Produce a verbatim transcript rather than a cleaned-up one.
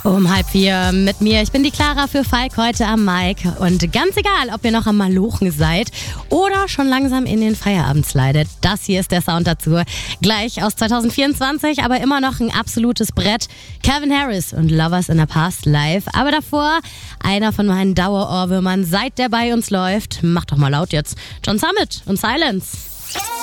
Um halb vier mit mir. Ich bin die Clara für Falk heute am Mic. Und ganz egal, ob ihr noch am Malochen seid oder schon langsam in den Feierabend slidet, das hier ist der Sound dazu. Gleich aus zwanzig vierundzwanzig, aber immer noch ein absolutes Brett. Calvin Harris und Lovers in the Past live. Aber davor einer von meinen Dauerohrwürmern, seit der bei uns läuft. Macht doch mal laut jetzt. John Summit und Silence.